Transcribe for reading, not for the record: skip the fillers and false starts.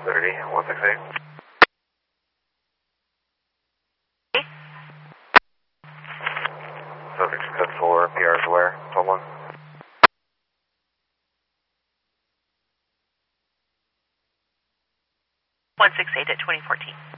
Liberty, 168. Subject code 4, PR is aware, 12-1. 168 at 2014.